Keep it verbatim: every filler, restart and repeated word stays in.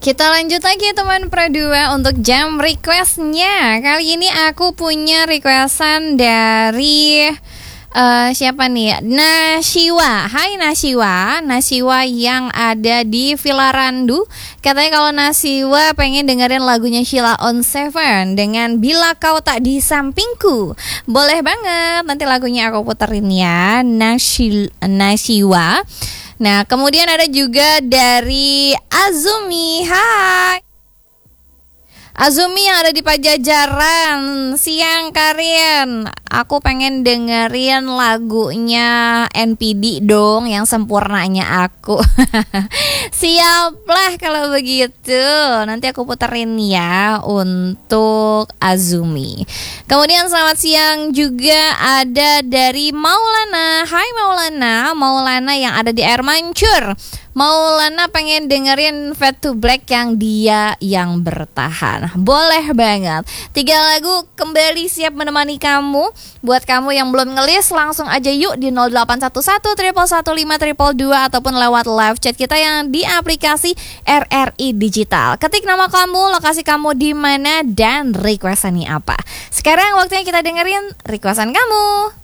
Kita lanjut lagi teman Pro dua untuk jam requestnya. Kali ini aku punya requestan dari uh, siapa nih? Nashiwa. Hai Nashiwa, Nashiwa yang ada di Villa Randu. Katanya kalau Nashiwa pengen dengerin lagunya Sheila on Seven dengan Bila Kau Tak Di Sampingku. Boleh banget, nanti lagunya aku puterin ya, Nashi, Nashiwa. Nah, kemudian ada juga dari Azumi. Hai Azumi yang ada di Pajajaran. Siang Karin, aku pengen dengerin lagunya N P D dong, yang sempurnanya aku. Siaplah kalau begitu, nanti aku puterin ya untuk Azumi. Kemudian selamat siang juga ada dari Maulana. Hai Maulana, Maulana yang ada di Air Mancur. Maulana pengen dengerin Fade to Black yang Dia Yang Bertahan. Boleh banget. Tiga lagu kembali siap menemani kamu. Buat kamu yang belum ngelis, langsung aja yuk di nol delapan satu satu satu satu lima dua dua ataupun lewat live chat kita yang di aplikasi R R I Digital. Ketik nama kamu, lokasi kamu di mana, dan requestannya apa. Sekarang waktunya kita dengerin requestan kamu.